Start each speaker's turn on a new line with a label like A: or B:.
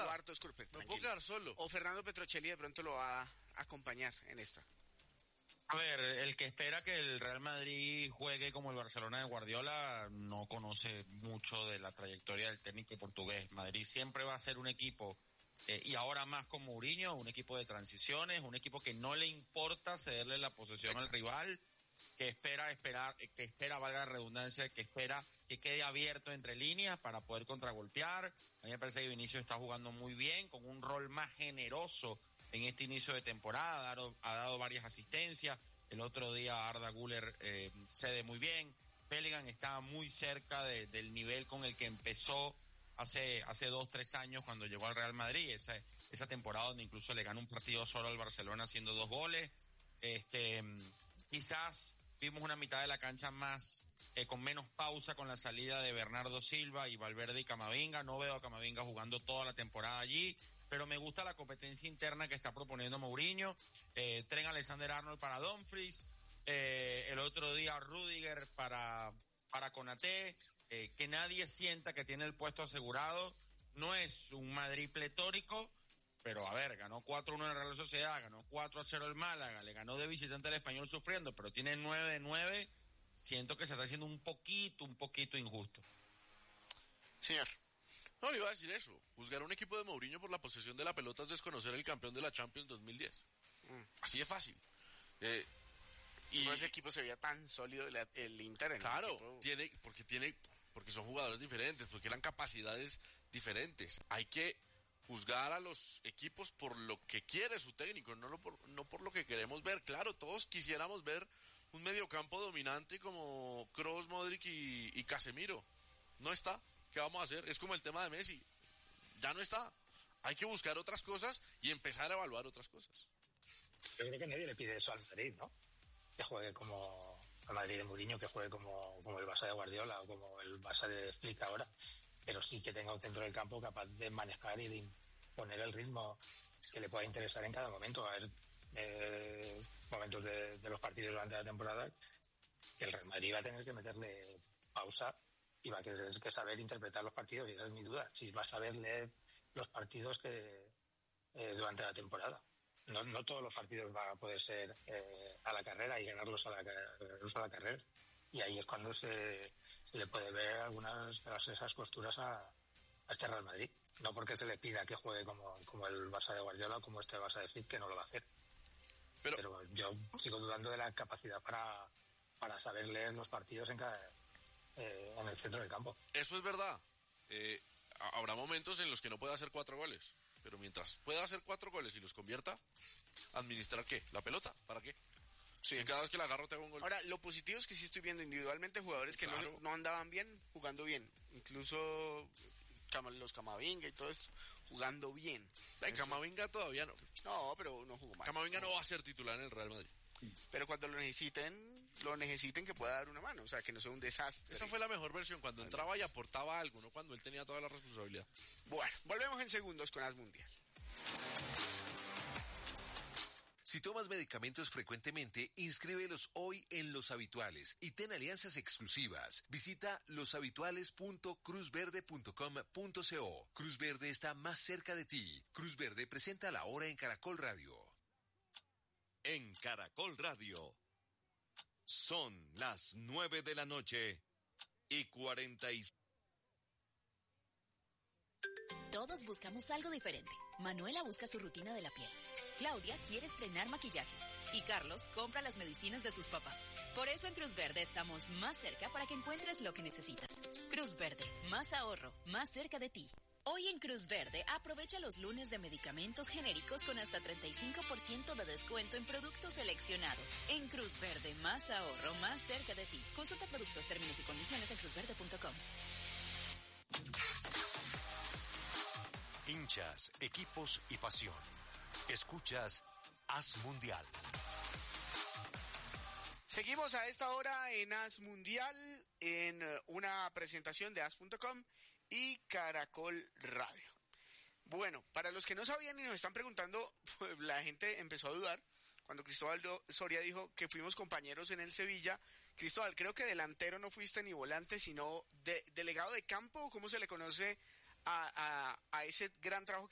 A: importa.
B: Cuartos,
A: me puedo quedar solo.
B: O Fernando Petrocelli de pronto lo va a acompañar en esta.
C: A ver, el que espera que el Real Madrid juegue como el Barcelona de Guardiola no conoce mucho de la trayectoria del técnico portugués. Madrid siempre va a ser un equipo, y ahora más con Mourinho, un equipo de transiciones, un equipo que no le importa cederle la posesión al rival, que espera, valga la redundancia, que espera que quede abierto entre líneas para poder contragolpear. A mí me parece que Vinicius está jugando muy bien, con un rol más generoso en este inicio de temporada, ha dado varias asistencias. El otro día Arda Güler cede muy bien. Bellingham está muy cerca del nivel con el que empezó hace 2-3 años cuando llegó al Real Madrid, esa temporada donde incluso le ganó un partido solo al Barcelona haciendo 2 goles. Quizás vimos una mitad de la cancha más con menos pausa con la salida de Bernardo Silva y Valverde y Camavinga. No veo a Camavinga jugando toda la temporada allí, pero me gusta la competencia interna que está proponiendo Mourinho. Trent Alexander-Arnold para Dumfries, el otro día Rüdiger para Konaté, que nadie sienta que tiene el puesto asegurado. No es un Madrid pletórico, pero a ver, ganó 4-1 en Real Sociedad, ganó 4-0 el Málaga, le ganó de visitante al Español sufriendo, pero tiene 9 de 9. Siento que se está haciendo un poquito injusto.
A: Señor. No, le iba a decir eso. Juzgar a un equipo de Mourinho por la posesión de la pelota es desconocer el campeón de la Champions 2010. Así de fácil.
B: Y no ese equipo se veía tan sólido el Inter.
A: Claro, porque son jugadores diferentes, porque eran capacidades diferentes. Hay que juzgar a los equipos por lo que quiere su técnico, no por lo que queremos ver. Claro, todos quisiéramos ver un mediocampo dominante como Kroos, Modric y Casemiro. No está. ¿Qué vamos a hacer? Es como el tema de Messi. Ya no está. Hay que buscar otras cosas y empezar a evaluar otras cosas.
D: Yo creo que nadie le pide eso al Madrid, ¿no? Que juegue como al Madrid de Mourinho, que juegue como el Barça de Guardiola o como el Barça de Flick ahora. Pero sí que tenga un centro del campo capaz de manejar y de imponer el ritmo que le pueda interesar en cada momento. A ver, momentos de los partidos durante la temporada que el Real Madrid va a tener que meterle pausa y va a tener que saber interpretar los partidos, y esa es mi duda, si va a saber leer los partidos que durante la temporada. No todos los partidos van a poder ser a la carrera y ganarlos a la carrera. Y ahí es cuando se le puede ver algunas de esas costuras a este Real Madrid. No porque se le pida que juegue como el Barça de Guardiola o como este Barça de Flick, que no lo va a hacer. Pero yo sigo dudando de la capacidad para saber leer los partidos en el centro del campo.
A: Eso es verdad. Habrá momentos en los que no pueda hacer 4 goles, pero mientras pueda hacer 4 goles y los convierta, ¿administrar qué? ¿La pelota? ¿Para qué? Sí. Que cada vez que la agarro te hago un gol.
B: Ahora, lo positivo es que sí estoy viendo individualmente jugadores que no andaban bien, jugando bien. Incluso los Camavinga y todo esto, jugando bien.
A: Camavinga todavía no.
B: No, pero no jugó mal.
A: Camavinga no va a ser titular en el Real Madrid.
B: Pero cuando lo necesiten que pueda dar una mano, o sea, que no sea un desastre.
A: Esa fue la mejor versión, cuando entraba y aportaba algo, no cuando él tenía toda la responsabilidad.
B: Bueno, volvemos en segundos con As Mundial.
E: Si tomas medicamentos frecuentemente, inscríbelos hoy en Los Habituales y ten alianzas exclusivas. Visita loshabituales.cruzverde.com.co. Cruz Verde está más cerca de ti. Cruz Verde presenta La Hora en Caracol Radio. En Caracol Radio. Son las 9:40.
F: Todos buscamos algo diferente. Manuela busca su rutina de la piel. Claudia quiere estrenar maquillaje. Y Carlos compra las medicinas de sus papás. Por eso en Cruz Verde estamos más cerca para que encuentres lo que necesitas. Cruz Verde, más ahorro, más cerca de ti. Hoy en Cruz Verde, aprovecha los lunes de medicamentos genéricos con hasta 35% de descuento en productos seleccionados. En Cruz Verde, más ahorro, más cerca de ti. Consulta productos, términos y condiciones en cruzverde.com.
E: Hinchas, equipos y pasión. Escuchas As Mundial.
B: Seguimos a esta hora en As Mundial, en una presentación de as.com y Caracol Radio. Bueno, para los que no sabían y nos están preguntando, pues la gente empezó a dudar cuando Cristóbal Soria dijo que fuimos compañeros en el Sevilla. Cristóbal, creo que delantero no fuiste ni volante, sino delegado de campo. ¿Cómo se le conoce a ese gran trabajo